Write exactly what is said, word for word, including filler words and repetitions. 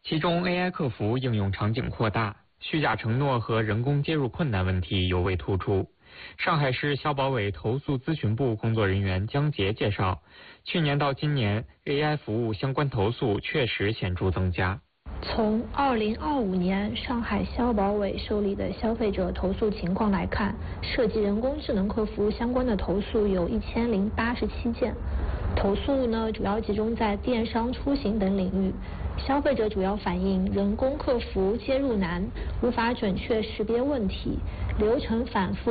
其中 A I 客服应用场景扩大，虚假承诺和人工接入困难问题尤为突出。上海市消保委投诉咨询部工作人员江杰介绍，去年到今年 A I 服务相关投诉确实显著增加。 从二零二五年上海消保委受理的消费者投诉情况来看，涉及人工智能客服相关的投诉有一千零八十七件。投诉呢，主要集中在电商、出行等领域。消费者主要反映人工客服接入难，无法准确识别问题，流程反复。